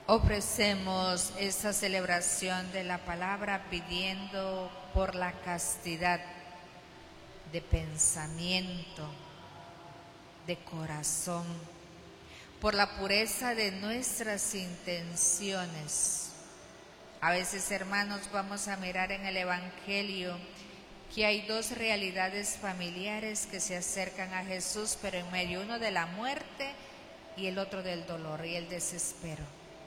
Ofrecemos esta celebración de la palabra pidiendo por la castidad de pensamiento, de corazón, por la pureza de nuestras intenciones. A veces, hermanos, vamos a mirar en el Evangelio que hay dos realidades familiares que se acercan a Jesús, pero en medio, uno de la muerte y el otro del dolor y el desespero.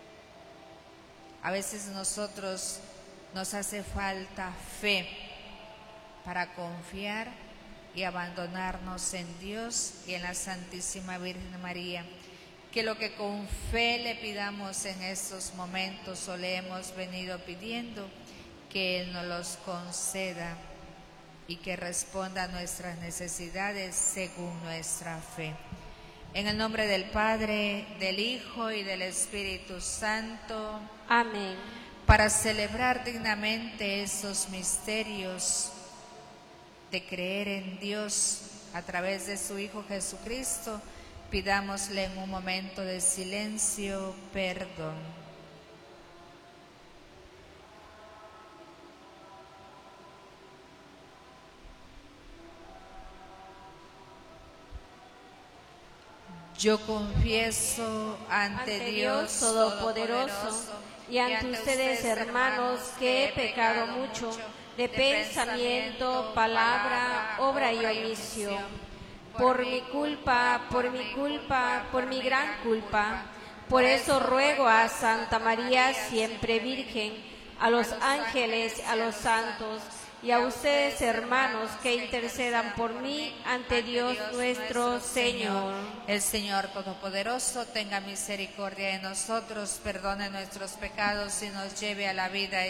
A veces nosotros nos hace falta fe para confiar y abandonarnos en Dios y en la Santísima Virgen María. Que lo que con fe le pidamos en estos momentos o le hemos venido pidiendo, que Él nos los conceda y que responda a nuestras necesidades según nuestra fe. En el nombre del Padre, del Hijo y del Espíritu Santo. Amén. Para celebrar dignamente esos misterios de creer en Dios a través de su Hijo Jesucristo, pidámosle en un momento de silencio perdón. Yo confieso ante Dios Todopoderoso y ante ustedes, hermanos, que he pecado mucho de pensamiento, palabra, obra y omisión. Por mi culpa, por mi gran culpa. Por eso ruego a Santa María, siempre Virgen, a los ángeles, a los santos, y a ustedes, hermanos, que intercedan por mí ante Dios nuestro Señor. El Señor Todopoderoso tenga misericordia de nosotros, perdone nuestros pecados y nos lleve a la vida